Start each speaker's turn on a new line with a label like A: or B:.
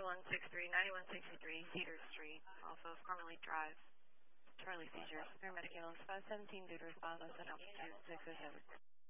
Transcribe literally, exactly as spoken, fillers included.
A: one six three, ninety-one sixty-three, Cedar Street, off of Carmelite Drive. Charlie seizures. Paramedic ambulance five seventeen due to respond on altitude six oh seven.